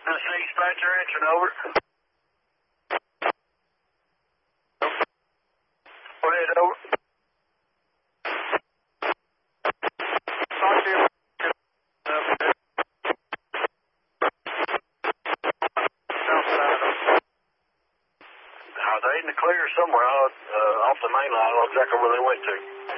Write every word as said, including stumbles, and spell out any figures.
This is dispatcher answering over. Go ahead, over. Talk to you. Are they in the clear somewhere out, uh, off the main line? I don't know exactly where they went to.